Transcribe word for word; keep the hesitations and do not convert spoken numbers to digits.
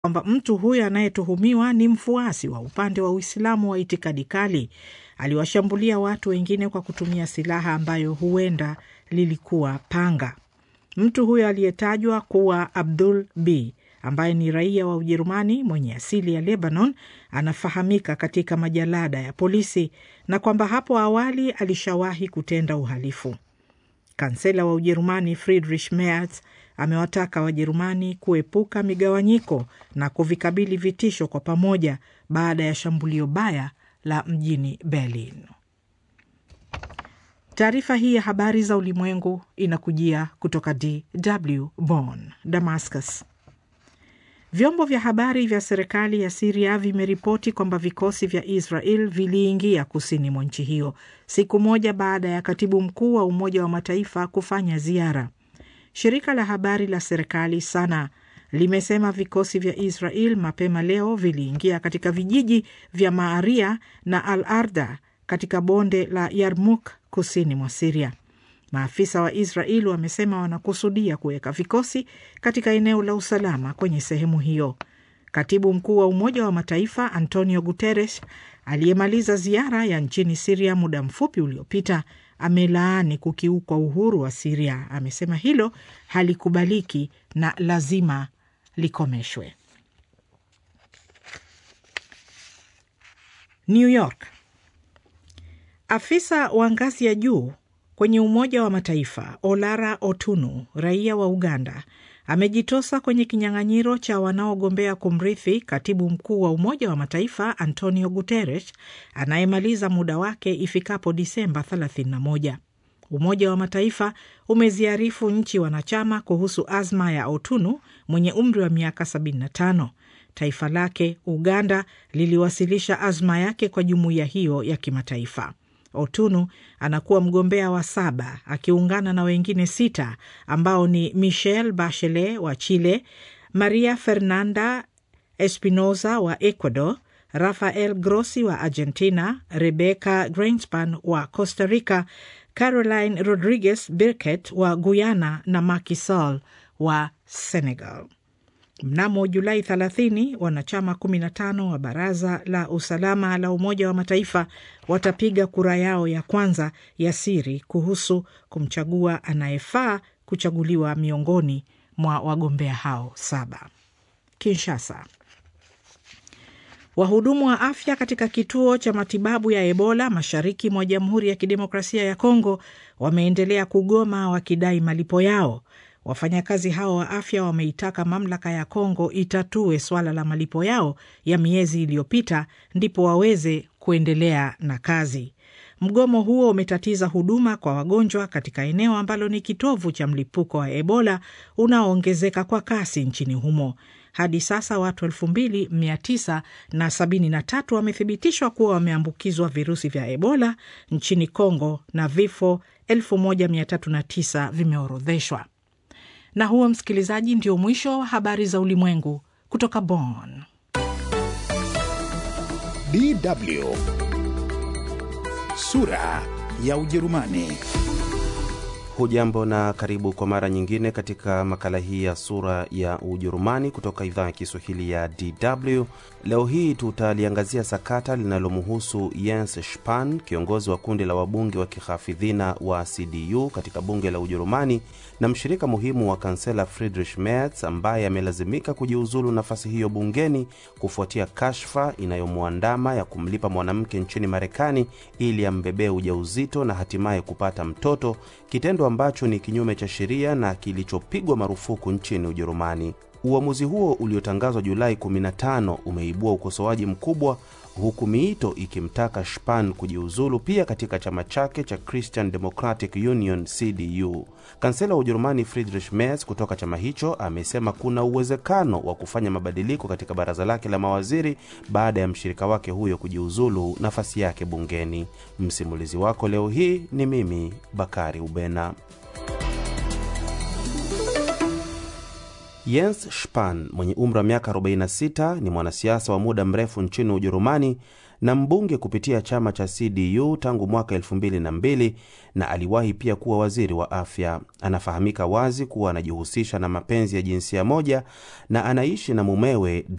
kwamba mtu huyo anayetuhumiwa ni mfuasi wa upande wa Uislamu wa itikadi kali. Aliwashambulia watu wengine kwa kutumia silaha ambayo huenda lilikuwa panga. Mtu huyo aliyetajwa kuwa Abdul B, ambaye ni raia wa Ujerumani mwenye asili ya Lebanon, anafahamika katika majalada ya polisi na kwamba hapo awali alishawahi kutenda uhalifu. Kansela wa Ujerumani Friedrich Merz amewataka Wajerumani kuepuka migawanyiko na kuvikabili vitisho kwa pamoja baada ya shambulio baya la mjini Berlin. Taarifa hii ya habari za ulimwengu inakujia kutoka D W Bonn, Damascus. Vyombo vya habari vya serikali ya Syria vimeripoti kwamba vikosi vya Israel viliingia kusini mwa nchi hiyo siku moja baada ya katibu mkuu wa Umoja wa Mataifa kufanya ziara. Shirika la habari la serikali Sana limesema vikosi vya Israel mapema leo viliingia katika vijiji vya Maaria na Al-Arda katika bonde la Yarmouk kusini mwa Syria. Maafisa wa Israel wamesema wanakusudia kuweka vikosi katika eneo la usalama kwenye sehemu hiyo. Katibu mkuu wa Umoja wa Mataifa Antonio Guterres, aliyemaliza ziara ya nchini Syria muda mfupi uliopita, amelaani kukiukwa uhuru wa Syria. Amesema hilo halikubaliki na lazima likomeshwe. New York. Afisa wa ngazi ya juu kwenye Umoja wa Mataifa Olara Otunu, raia wa Uganda, amejitosa kwenye kinyang'anyiro cha wanaogombea kumrithi katibu mkuu wa Umoja wa Mataifa Antonio Guterres, anayemaliza muda wake ifikapo Disemba thelathini na moja. Umoja wa Mataifa umeziarifu nchi wanachama kuhusu azma ya Otunu mwenye umri wa miaka sabini na tano. Taifa lake Uganda liliwasilisha azma yake kwa jumuiya hiyo ya kimataifa. Otunu anakuwa mgombea wa saba akiungana na wengine sita ambao ni Michelle Bachelet wa Chile, Maria Fernanda Espinosa wa Ecuador, Rafael Grossi wa Argentina, Rebecca Greenspan wa Costa Rica, Caroline Rodriguez Birket wa Guyana na Macky Sall wa Senegal. Mnamo Julai thelathini, wanachama kumi na tano wa Baraza la Usalama la Umoja wa Mataifa watapiga kura yao ya kwanza ya siri kuhusu kumchagua anayefaa kuchaguliwa miongoni mwa wagombea hao saba. Kinshasa. Wahudumu wa afya katika kituo cha matibabu ya Ebola mashariki mwa Jamhuri ya Kidemokrasia ya Kongo wameendelea kugoma wakidai malipo yao. Wafanyakazi hao wa afya wameitaka mamlaka ya Kongo itatue swala la malipo yao ya miezi iliyopita ndipo waweze kuendelea na kazi. Mgomo huo umetatiza huduma kwa wagonjwa katika eneo ambalo ni kitovu cha mlipuko wa Ebola unaoongezeka kwa kasi nchini humo. Hadi sasa watu elfu mbili mia tisa sabini na tatu wamethibitishwa kuwa wameambukizwa virusi vya Ebola nchini Kongo na vifo elfu moja mia tatu na tisa vimeorodheshwa. Na huo, msikilizaji, ndio mwisho wa habari za ulimwengu kutoka Bonn. D W Sura ya Ujerumani. Hujambo na karibu kwa mara nyingine katika makala hii ya Sura ya Ujerumani kutoka idhaa ya Kiswahili ya D W. Leo hii tutaliangazia sakata linalomhusu Jens Spahn, kiongozi wa kundi la wabunge wa kihafidhina wa C D U katika bunge la Ujerumani na mshirika muhimu wa kansela Friedrich Merz, ambaye amelazimika kujiuzulu nafasi hiyo bungeni kufuatia kashfa inayomuandama ya kumlipa mwanamke nchini Marekani ili ambebee ujauzito na hatimaye kupata mtoto, kitendo ambacho ni kinyume cha sheria na kilichopigwa marufuku nchini Ujerumani. Uamuzi huo uliotangazwa Julai kumi na tano umeibua ukosoaji mkubwa, huku miito ikimtaka Spahn kujiuzulu pia katika chama chake cha Christian Democratic Union C D U. Kansela wa Ujerumani Friedrich Merz kutoka chama hicho amesema kuna uwezekano wa kufanya mabadiliko katika baraza lake la mawaziri baada ya mshirika wake huyo kujiuzulu nafasi yake bungeni. Msimulizi wako leo hii ni mimi, Bakari Ubena. Jens Spahn mwenye umri wa miaka arobaini na sita ni mwanasiasa wa muda mrefu nchini Ujerumani na mbunge kupitia chama cha C D U tangu mwaka elfu mbili na mbili na aliwahi pia kuwa waziri wa afya. Anafahamika wazi kuwa anajihusisha na mapenzi ya jinsia moja na anaishi na mumewe